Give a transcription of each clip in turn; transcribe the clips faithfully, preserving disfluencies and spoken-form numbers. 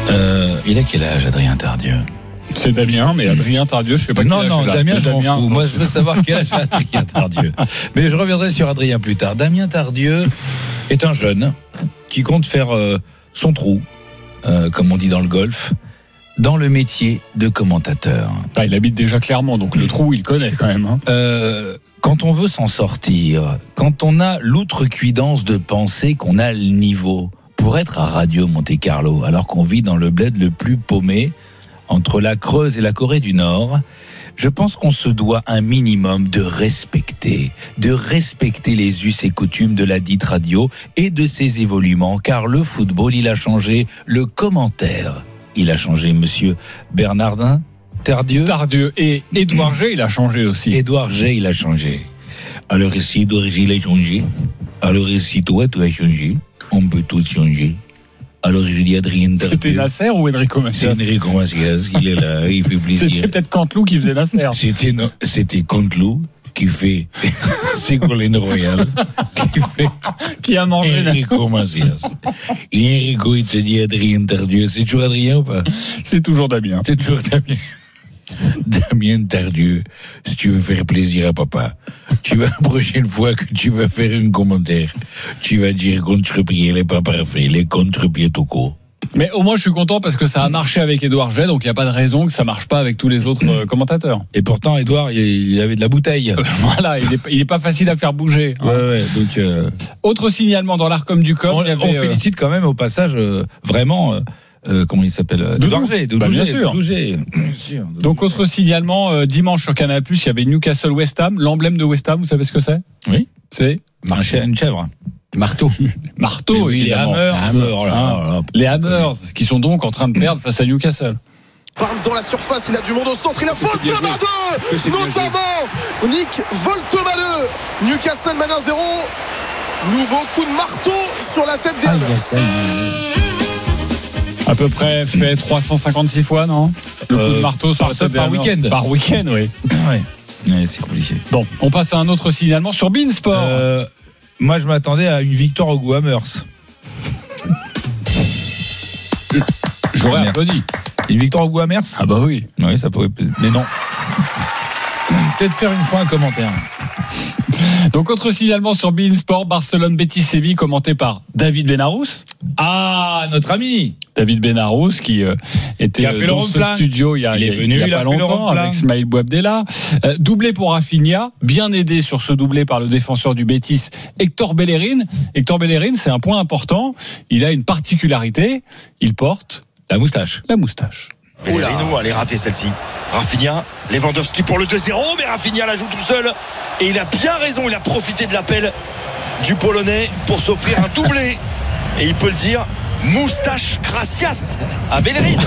Euh, il a quel âge, Adrien Tardieu? C'est Damien, mais Adrien Tardieu, je sais pas. Non, quel non, âge Damien, je m'en Damien, fous. Moi, je veux savoir quel âge a Adrien Tardieu. Mais je reviendrai sur Adrien plus tard. Damien Tardieu est un jeune qui compte faire euh, son trou, euh, comme on dit dans le golf, dans le métier de commentateur. Ah, il habite déjà Clermont, donc le trou, il connaît quand même. Hein. Euh, quand on veut s'en sortir, quand on a l'outrecuidance de penser qu'on a le niveau pour être à Radio Monte-Carlo, alors qu'on vit dans le bled le plus paumé, entre la Creuse et la Corée du Nord, je pense qu'on se doit un minimum de respecter, de respecter les us et coutumes de la dite radio et de ses évoluements, car le football, il a changé, le commentaire, il a changé, monsieur Bernardin Tardieu. Tardieu et Édouard G, il a changé aussi. Édouard G, il a changé. Alors ici, Édouard G, il a changé. Alors ici, toi, tu as changé. On peut tout changer. Alors je dis Adrien Tardieu. C'était Nasser ou Enrico Macias? C'est Enrico Macias, il est là, il fait plaisir. C'était peut-être Canteloup qui faisait Nasser. C'était, non, c'était Canteloup qui fait Ségolène Royal, qui fait qui a mangé Enrico Macias. Et Enrico, il te dit Adrien Tardieu. C'est toujours Adrien ou pas? C'est toujours Damien. C'est toujours Damien. Damien Tardieu, si tu veux faire plaisir à papa, tu vas, la prochaine fois que tu vas faire un commentaire, tu vas dire contre-pied, les pas parfaits, les contre-pieds tout court. Mais au moins, je suis content parce que ça a marché avec Édouard G, donc il n'y a pas de raison que ça marche pas avec tous les autres euh, commentateurs. Et pourtant, Édouard, il avait de la bouteille. Voilà, il est, il est pas facile à faire bouger. Hein. Ouais, ouais, donc, euh... Autre signalement dans l'Arcom du Com. On, il y avait, on félicite quand même au passage, euh, vraiment. Euh, Euh, comment il s'appelle? Doudou G, bah, bien sûr. G. Bien sûr. Donc autre signalement euh, dimanche sur Canal plus, il y avait Newcastle West Ham, l'emblème de West Ham, vous savez ce que c'est? Oui. C'est Marcher une chèvre. Marteau. Marteau, oui, les Hammers. Hammers, oh là là, oh là. Les Hammers qui sont donc en train de perdre face à Newcastle. Passe dans la surface, il a du monde au centre, il a Voltemadeux, notamment Nick Voltemadeux. Newcastle mène un zéro. Nouveau coup de marteau sur la tête des Hammers. À peu près fait trois cent cinquante-six fois, non? Le coup de marteau sur par, la tête par des week-end. Par week-end, oui. Ouais. Ouais, c'est compliqué. Bon, on passe à un autre signalement sur Beansport. Euh, moi, je m'attendais à une victoire au goût Hammers. J'aurais applaudi. Une victoire au goût Hammers? Ah bah oui. Oui, ça pourrait. Mais non. Peut-être faire une fois un commentaire. Donc, autre signalement sur Beansport, Barcelone Betis Séville, commenté par David Benarous. Ah, notre ami David Benarous qui euh, était qui a fait dans le ce studio il y a, il est il y a, venu, il y a il pas a fait longtemps le avec Smaïl Bouabdella. Euh, doublé pour Rafinha, bien aidé sur ce doublé par le défenseur du Betis, Hector Bellerin. Hector Bellerin, c'est un point important. Il a une particularité, il porte la moustache. La moustache. Bellerino allait rater celle-ci. Rafinha, Lewandowski pour le deux zéro, mais Rafinha la joue tout seul. Et il a bien raison, il a profité de l'appel du Polonais pour s'offrir un doublé. Et il peut le dire, moustache gracias à Bellerin.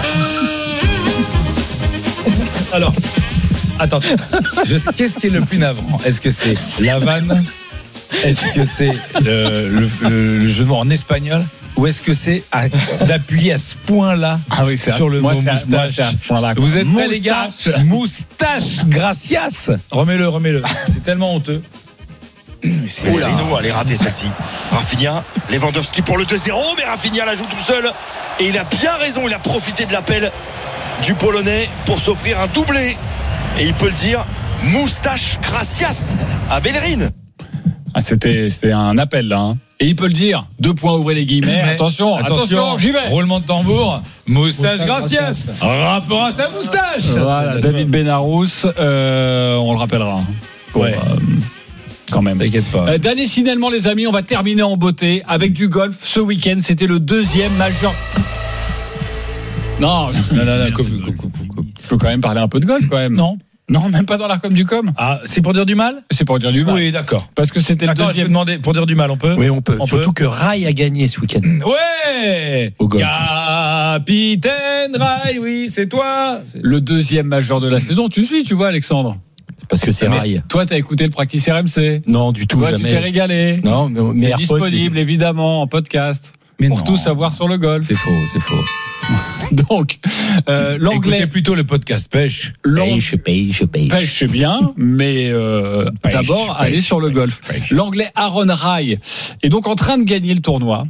Alors, attends, je, qu'est-ce qui est le plus navrant? Est-ce que c'est la vanne? Est-ce que c'est le, le, le, le jeu de mots en espagnol? Ou est-ce que c'est à, d'appuyer à ce point-là ah oui, sur le moi, mot c'est à, moustache moi, c'est à ce point-là, Vous êtes prêts, moustache. les gars? Moustache gracias. Remets-le, remets-le. C'est tellement honteux. Bellerino allait rater celle-ci. Rafinha, Lewandowski pour le deux zéro, mais Rafinha la joue tout seul. Et il a bien raison, il a profité de l'appel du Polonais pour s'offrir un doublé. Et il peut le dire, moustache gracias à Bellerin. Ah, c'était, c'était un appel là. Hein. Et il peut le dire. Deux points, ouvrez les guillemets. Mais, attention, attention, attention, j'y vais. Roulement de tambour. Moustache, moustache gracias. gracias. Rapport à sa moustache. Voilà, David Benarous, euh, on le rappellera. Pour, ouais. Euh, quand même. T'inquiète pas. Euh, dernier signalement, les amis, on va terminer en beauté avec du golf. Ce week-end, c'était le deuxième majeur. Non, non, non, non, coupe, coupe, coupe, coupe. Je peux quand même parler un peu de golf, quand même. Non. Non, même pas dans l'Arcom du Com. Ah, c'est pour dire du mal? C'est pour dire du mal. Oui, d'accord. Parce que c'était Attends, le deuxième. Je vais demander pour dire du mal, on peut? Oui, on peut. On Surtout peut. que Rai a gagné ce week-end. Ouais. Au golf. Capitaine Rai, oui, c'est toi. C'est... Le deuxième majeur de la saison. Tu suis, tu vois, Alexandre? Parce que c'est mais Rai. Toi, t'as écouté le Practice R M C? Non, du tout, toi, jamais. Tu t'es régalé? Non, mais, mais c'est AirPod, disponible, c'est... évidemment, en podcast. Mais pour non. tout savoir sur le golf. C'est faux, c'est faux. Donc, euh, l'anglais. Écoutez plutôt le podcast Pêche. Pêche, pêche, pêche. Pêche, c'est bien, mais euh, pêche, d'abord, pêche, aller sur le pêche, golf. pêche. L'anglais Aaron Rai est donc en train de gagner le tournoi.